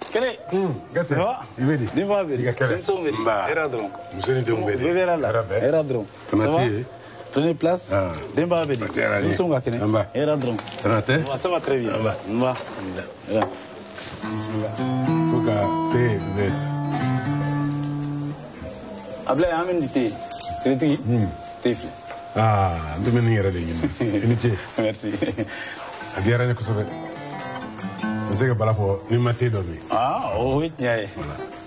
Kele. Gase. Ibedi. Dimba bedi. Dimsomeri. Eradron. Museni Dombedi. Bevera la. Eradron. Tanati. Prenez place. Dimba bedi. Dimsonga kene. Eradron. Tanate. Ça va très bien. Mba. Fuka te. Ablaye amen dite. Kretigi. Tifli. Ndumeni yere de yini. Iniche. Merci. Adiara ne ko sobe. Nsega bala fo ni mate do mi. Oui, tiens.